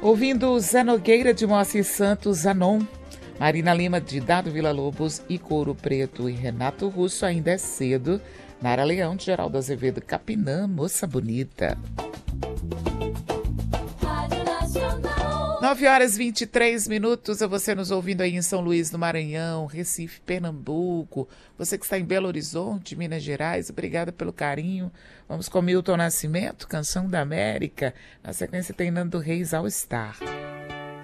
Ouvindo Zé Nogueira de Moacir Santos, Zanon, Marina Lima de Dado Vila Lobos e Couro Preto e Renato Russo, Ainda é Cedo, Nara Leão de Geraldo Azevedo, Capinã, Moça Bonita. 9h23, você nos ouvindo aí em São Luís do Maranhão, Recife, Pernambuco, você que está em Belo Horizonte, Minas Gerais, obrigada pelo carinho. Vamos com Milton Nascimento, Canção da América, na sequência tem Nando Reis, All Star.